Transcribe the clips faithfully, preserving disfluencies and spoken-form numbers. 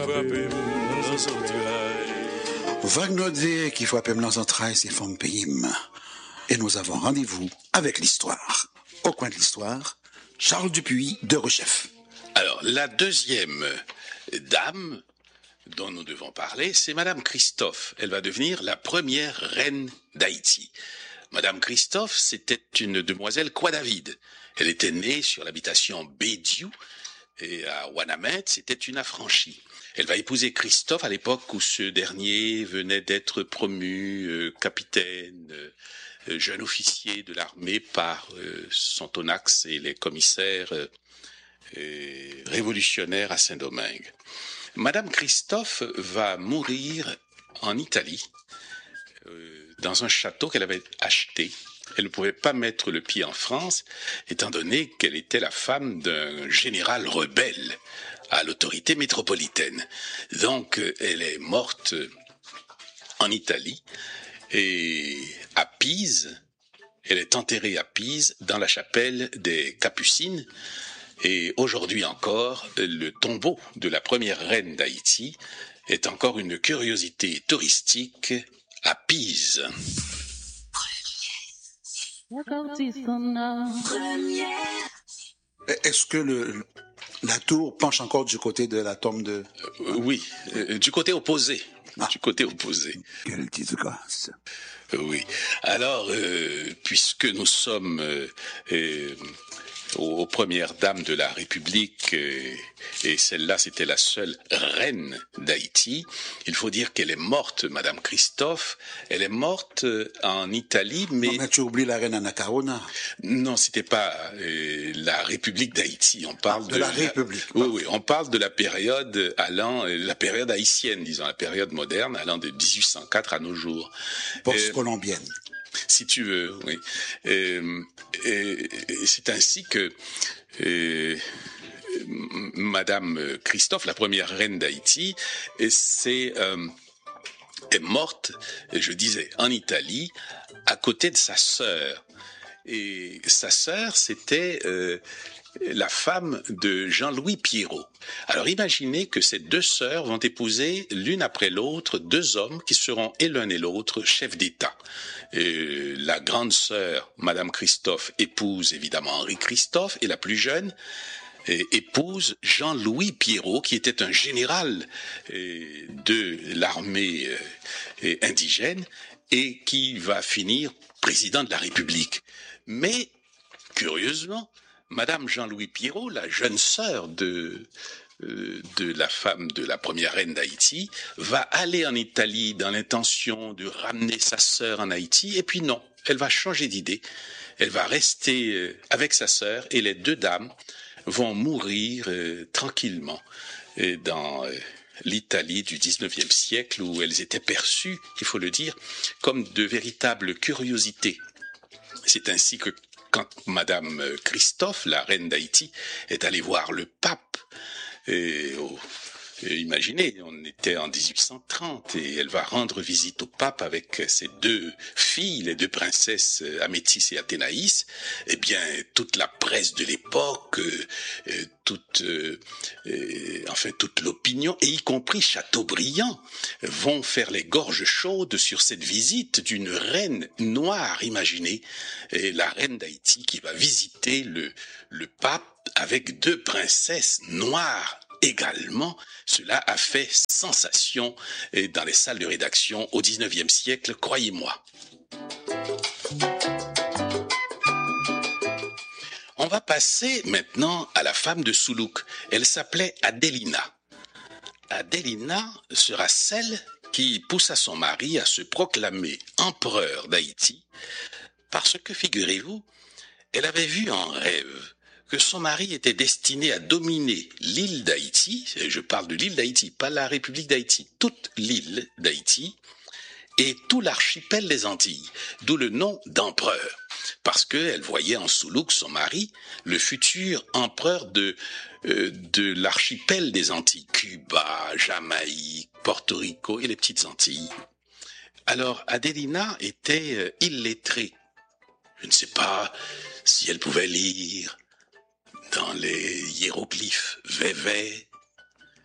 Vagnodé qui frappe dans entrailles ses formes pays. Et nous avons rendez-vous avec l'histoire. Au coin de l'histoire, Charles Dupuis de Rechef. Alors, la deuxième dame dont nous devons parler, c'est Madame Christophe. Elle va devenir la première reine d'Haïti. Madame Christophe, c'était une demoiselle Quadavid. Elle était née sur l'habitation Bédiou et à Ouanamet, c'était une affranchie. Elle va épouser Christophe à l'époque où ce dernier venait d'être promu euh, capitaine, euh, jeune officier de l'armée par euh, Sontonax et les commissaires euh, euh, révolutionnaires à Saint-Domingue. Madame Christophe va mourir en Italie, euh, dans un château qu'elle avait acheté. Elle ne pouvait pas mettre le pied en France, étant donné qu'elle était la femme d'un général rebelle à l'autorité métropolitaine. Donc, elle est morte en Italie et à Pise. Elle est enterrée à Pise dans la chapelle des Capucines. Et aujourd'hui encore, le tombeau de la première reine d'Haïti est encore une curiosité touristique à Pise. Est-ce que le, la tour penche encore du côté de la tombe de... Euh, oui, euh, du côté opposé. Ah. Du côté opposé. Quelle disgrâce. Euh, oui. Alors, euh, puisque nous sommes... Euh, euh, aux premières dames de la République, euh, et celle-là c'était la seule reine d'Haïti. Il faut dire qu'elle est morte, Madame Christophe, elle est morte euh, en Italie, mais... Non, mais tu oublies la reine Anna Caruana. Non, c'était pas euh, la République d'Haïti, on parle de, de la, la République. Oui, oui, on parle de la période allant, euh, la période haïtienne, disons, la période moderne, allant de dix-huit cent quatre à nos jours. Post-colombienne. Euh, Si tu veux, oui. Euh, et, et c'est ainsi que euh, Madame Christophe, la première reine d'Haïti, c'est, euh, est morte, je disais, en Italie, à côté de sa sœur. Et sa sœur, c'était euh, la femme de Jean-Louis Pierrot. Alors imaginez que ces deux sœurs vont épouser l'une après l'autre deux hommes qui seront et l'un et l'autre chefs d'État. Et la grande sœur, Madame Christophe, épouse évidemment Henri Christophe, et la plus jeune et épouse Jean-Louis Pierrot, qui était un général euh, de l'armée euh, indigène et qui va finir président de la République. Mais, curieusement, Madame Jean-Louis Pierrot, la jeune sœur de, euh, de la femme de la première reine d'Haïti, va aller en Italie dans l'intention de ramener sa sœur en Haïti, et puis non, elle va changer d'idée. Elle va rester euh, avec sa sœur, et les deux dames vont mourir euh, tranquillement euh, dans euh, l'Italie du dix-neuvième siècle, où elles étaient perçues, il faut le dire, comme de véritables curiosités. C'est ainsi que quand Madame Christophe, la reine d'Haïti, est allée voir le pape, et, oh, et imaginez, on était en dix-huit cent trente, et elle va rendre visite au pape avec ses deux filles, les deux princesses Améthys et Athénaïs, eh bien, toute la presse de l'époque, euh, toute, euh, euh, enfin, toute l'opinion, et y compris Chateaubriand, vont faire les gorges chaudes sur cette visite d'une reine noire, imaginez, et la reine d'Haïti qui va visiter le, le pape avec deux princesses noires également. Cela a fait sensation dans les salles de rédaction au dix-neuvième siècle, croyez-moi. On va passer maintenant à la femme de Soulouk. Elle s'appelait Adelina. Adelina sera celle qui poussa son mari à se proclamer empereur d'Haïti parce que, figurez-vous, elle avait vu en rêve que son mari était destiné à dominer l'île d'Haïti, je parle de l'île d'Haïti, pas la République d'Haïti, toute l'île d'Haïti et tout l'archipel des Antilles, d'où le nom d'empereur, parce qu'elle voyait en Soulouk, son mari, le futur empereur de, euh, de l'archipel des Antilles, Cuba, Jamaïque, Porto Rico et les petites Antilles. Alors Adelina était euh, illettrée. Je ne sais pas si elle pouvait lire dans les hiéroglyphes Vévé,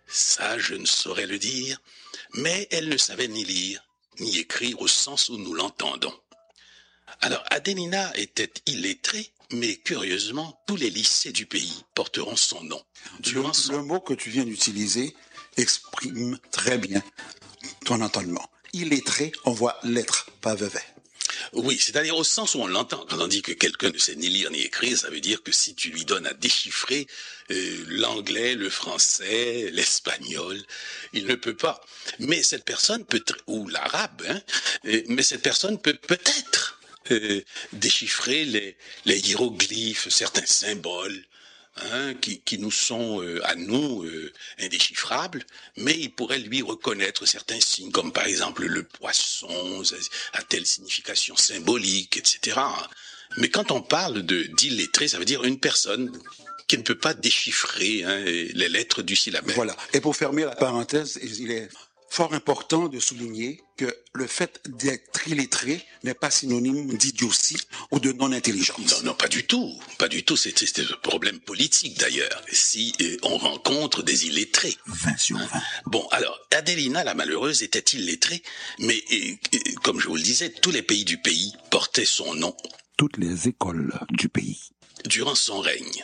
Ça, je ne saurais le dire, mais elle ne savait ni lire, ni écrire au sens où nous l'entendons. Alors, Adelina était illettrée, mais curieusement, tous les lycées du pays porteront son nom. Le, son... le mot que tu viens d'utiliser exprime très bien ton entendement. Illettré, on voit lettre, pas veuvet. Oui, c'est-à-dire au sens où on l'entend. Quand on dit que quelqu'un ne sait ni lire ni écrire, ça veut dire que si tu lui donnes à déchiffrer euh, l'anglais, le français, l'espagnol, il ne peut pas. Mais cette personne peut, ou l'arabe, hein, euh, mais cette personne peut peut-être euh, déchiffrer les, les hiéroglyphes, certains symboles, Hein, qui, qui nous sont euh, à nous euh, indéchiffrables, mais il pourrait lui reconnaître certains signes, comme par exemple le poisson a telle signification symbolique, et cetera. Mais quand on parle de d'illettré, ça veut dire une personne qui ne peut pas déchiffrer hein, les lettres du syllabaire. Voilà. Et pour fermer la parenthèse, il est fort important de souligner que le fait d'être illettré n'est pas synonyme d'idiotie ou de non-intelligence. Non, non, pas du tout. Pas du tout. C'est, c'est un problème politique d'ailleurs. Si euh, on rencontre des illettrés. vingt sur vingt. Bon, alors, Adelina, la malheureuse, était illettrée, mais euh, euh, comme je vous le disais, tous les pays du pays portaient son nom. Toutes les écoles du pays. Durant son règne.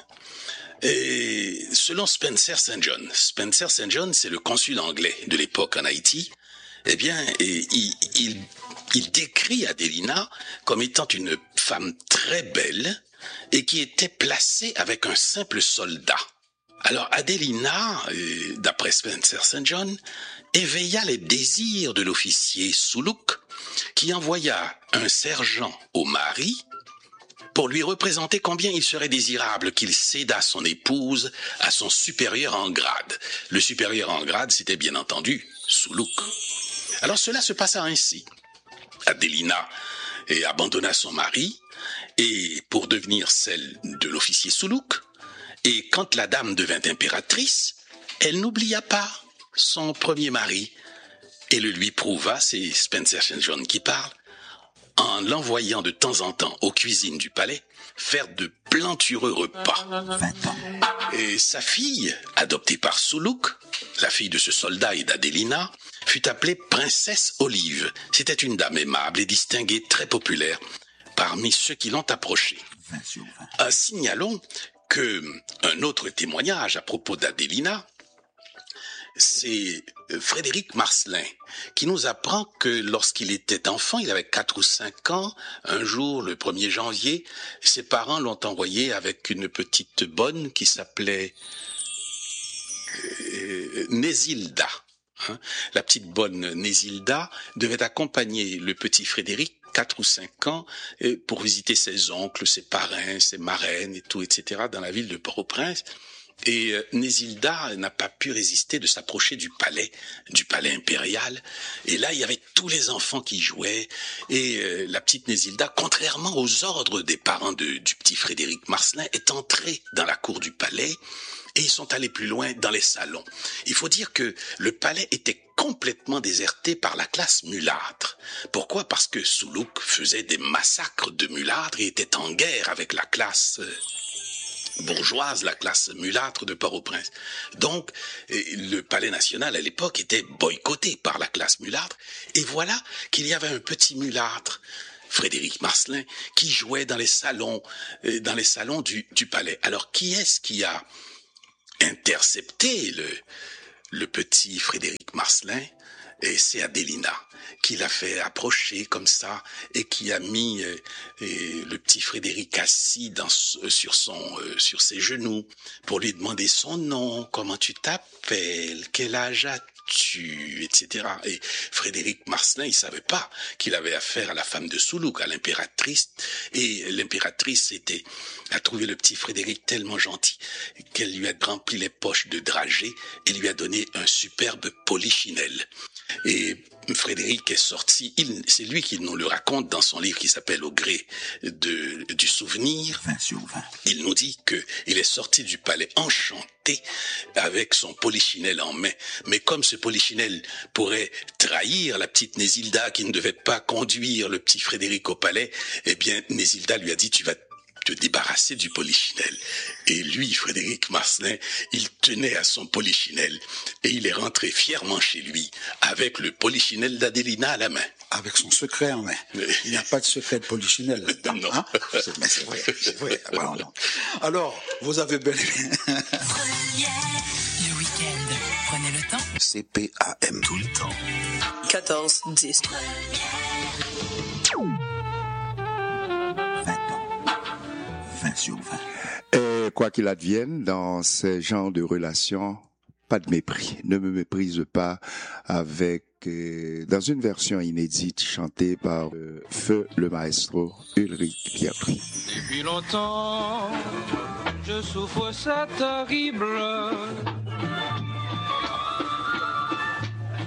Et selon Spencer Saint John, Spencer Saint John, c'est le consul anglais de l'époque en Haïti, eh bien, et, il, il, il décrit Adelina comme étant une femme très belle et qui était placée avec un simple soldat. Alors Adelina, euh, d'après Spencer Saint John, éveilla les désirs de l'officier Soulouk, qui envoya un sergent au mari pour lui représenter combien il serait désirable qu'il cédât son épouse à son supérieur en grade. Le supérieur en grade, c'était bien entendu Soulouk. Alors cela se passa ainsi. Adelina abandonna son mari et pour devenir celle de l'officier Soulouk. Et quand la dame devint impératrice, elle n'oublia pas son premier mari et le lui prouva, c'est Spencer Saint John qui parle, en l'envoyant de temps en temps aux cuisines du palais faire de plantureux repas. Et sa fille, adoptée par Soulouk, la fille de ce soldat et d'Adelina, fut appelée princesse Olive. C'était une dame aimable et distinguée, très populaire parmi ceux qui l'ont approchée. Euh, signalons que un autre témoignage à propos d'Adelina, c'est Frédéric Marcelin, qui nous apprend que lorsqu'il était enfant, il avait quatre ou cinq ans, un jour, le premier janvier, ses parents l'ont envoyé avec une petite bonne qui s'appelait euh, Nésilda. Hein. La petite bonne Nésilda devait accompagner le petit Frédéric, quatre ou cinq ans, pour visiter ses oncles, ses parrains, ses marraines et tout, et cetera, dans la ville de Port-au-Prince. Et euh, Nésilda n'a pas pu résister de s'approcher du palais, du palais impérial. Et là, il y avait tous les enfants qui jouaient. Et euh, la petite Nésilda, contrairement aux ordres des parents de, du petit Frédéric Marcelin, est entrée dans la cour du palais. Et ils sont allés plus loin dans les salons. Il faut dire que le palais était complètement déserté par la classe mulâtre. Pourquoi? Parce que Soulouk faisait des massacres de mulâtres et était en guerre avec la classe euh, bourgeoise, la classe mulâtre de Port-au-Prince. Donc, le palais national à l'époque était boycotté par la classe mulâtre. Et voilà qu'il y avait un petit mulâtre, Frédéric Marcelin, qui jouait dans les salons, dans les salons du, du palais. Alors, qui est-ce qui a intercepté le, le petit Frédéric Marcelin? Et c'est Adelina qui l'a fait approcher comme ça et qui a mis euh, et le petit Frédéric assis dans, sur, son, euh, sur ses genoux pour lui demander son nom, comment tu t'appelles, quel âge as-tu, et cetera. Et Frédéric Marcelin, il savait pas qu'il avait affaire à la femme de Soulouk, à l'impératrice. Et l'impératrice était, a trouvé le petit Frédéric tellement gentil qu'elle lui a rempli les poches de dragées et lui a donné un superbe polichinelle. Et Frédéric est sorti, il, c'est lui qui nous le raconte dans son livre qui s'appelle Au gré de, du souvenir. vingt sur vingt. Il nous dit que il est sorti du palais enchanté avec son polichinelle en main. Mais comme ce polichinelle pourrait trahir la petite Nésilda qui ne devait pas conduire le petit Frédéric au palais, eh bien Nésilda lui a dit tu vas te débarrasser du polichinelle. Et lui, Frédéric Marcelin, il tenait à son polichinelle et il est rentré fièrement chez lui avec le polichinelle d'Adelina à la main. Avec son secret en main. Mais... Il n'y a pas de secret de polichinelle là-dedans. Non. Hein, c'est, mais c'est vrai, c'est vrai. Alors, non. Alors, vous avez bel et bien... Le week-end, prenez le temps. C P A M. Tout le temps. quatorze dix. vingt ans. vingt sur vingt. Et quoi qu'il advienne, dans ces genres de relations, pas de mépris. Ne me méprise pas avec, euh, dans une version inédite chantée par euh, Feu le maestro Ulrich Pierrepry. Depuis longtemps, je souffre cette terrible